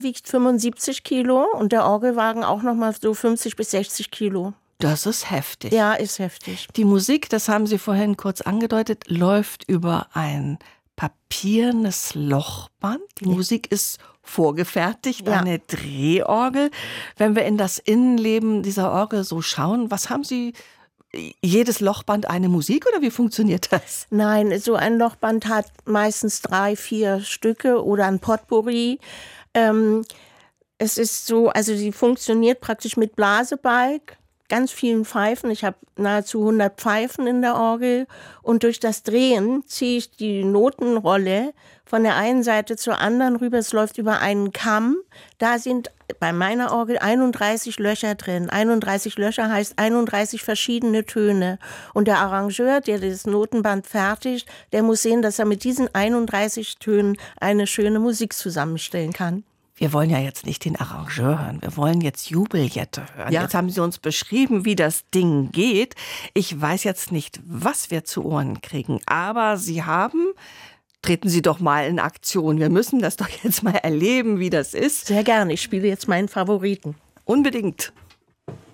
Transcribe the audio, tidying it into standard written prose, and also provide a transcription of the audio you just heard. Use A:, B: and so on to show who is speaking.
A: wiegt 75 Kilo und der Orgelwagen auch nochmal so 50 bis 60 Kilo.
B: Das ist heftig.
A: Ja, ist heftig.
B: Die Musik, das haben Sie vorhin kurz angedeutet, läuft über ein papiernes Lochband. Die Musik ist vorgefertigt, eine Drehorgel. Wenn wir in das Innenleben dieser Orgel so schauen, was haben Sie? Jedes Lochband eine Musik oder wie funktioniert das?
A: Nein, so ein Lochband hat meistens 3, 4 Stücke oder ein Potpourri. Es ist so, also sie funktioniert praktisch mit Blasebalg, ganz vielen Pfeifen. Ich habe nahezu 100 Pfeifen in der Orgel und durch das Drehen ziehe ich die Notenrolle von der einen Seite zur anderen rüber. Es läuft über einen Kamm. Da sind bei meiner Orgel 31 Löcher drin. 31 Löcher heißt 31 verschiedene Töne. Und der Arrangeur, der das Notenband fertigt, der muss sehen, dass er mit diesen 31 Tönen eine schöne Musik zusammenstellen kann.
B: Wir wollen ja jetzt nicht den Arrangeur hören, wir wollen jetzt Jubeljette hören.
A: Ja.
B: Jetzt haben Sie uns beschrieben, wie das Ding geht. Ich weiß jetzt nicht, was wir zu Ohren kriegen, aber Sie haben... Treten Sie doch mal in Aktion. Wir müssen das doch jetzt mal erleben, wie das ist.
A: Sehr gerne. Ich spiele jetzt meinen Favoriten.
B: Unbedingt.